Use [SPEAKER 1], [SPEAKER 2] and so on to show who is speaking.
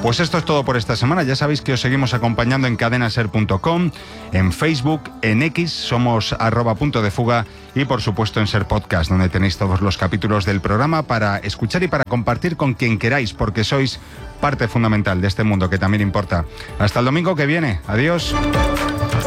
[SPEAKER 1] Pues esto es todo por esta semana. Ya sabéis que os seguimos acompañando en cadenaser.com, en Facebook, en X, somos @puntodefuga y por supuesto en Ser Podcast, donde tenéis todos los capítulos del programa para escuchar y para compartir con quien queráis, porque sois parte fundamental de este mundo que también importa. Hasta el domingo que viene. Adiós.